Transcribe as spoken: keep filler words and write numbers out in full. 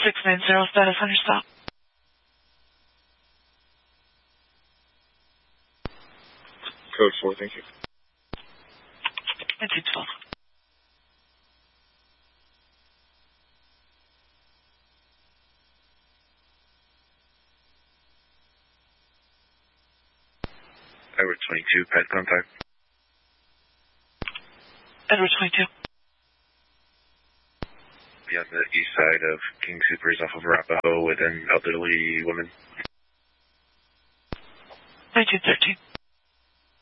six nine zero, status on your stop. Code four, thank you. nineteen twelve. Edward twenty-two, pet contact. Edward twenty-two. Be on the east side of King Supers off of Arapahoe with an elderly woman. nineteen thirteen.